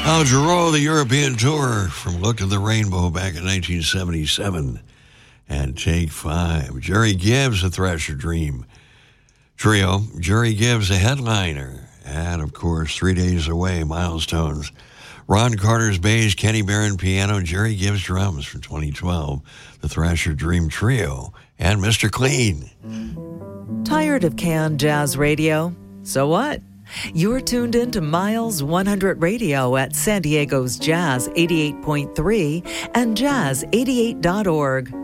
Al Jarreau, the European tour from Look at the Rainbow back in 1977. And Take 5. Jerry Gibbs, the Thrasher Dream Trio. Jerry Gibbs, a headliner. And, of course, 3 Days Away, Milestones. Ron Carter's bass, Kenny Barron piano, Jerry Gibbs drums from 2012. The Thrasher Dream Trio. And Mr. Clean. Tired of canned jazz radio? So what? You're tuned in to Miles 100 Radio at San Diego's Jazz 88.3 and Jazz88.org.